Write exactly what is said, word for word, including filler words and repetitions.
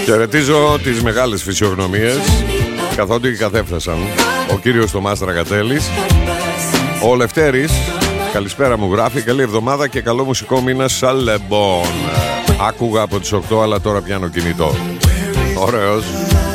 Χαιρετίζω τις μεγάλες φυσιογνωμίες, καθότι καθέφτασαν. Ο κύριος Θωμάς Τραγατέλης, ο Λευτέρης, καλησπέρα μου γράφει, καλή εβδομάδα και καλό μουσικό μήνα Σαλεμπόν. Άκουγα από τις οκτώ αλλά τώρα πιάνω κινητό. Ωραίος.